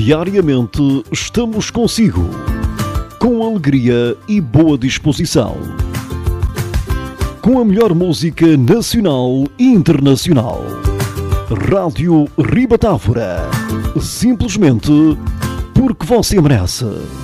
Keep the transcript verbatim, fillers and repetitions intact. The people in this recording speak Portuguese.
Diariamente estamos consigo, com alegria e boa disposição. Com a melhor música nacional e internacional. Rádio Ribatávora. Simplesmente porque você merece.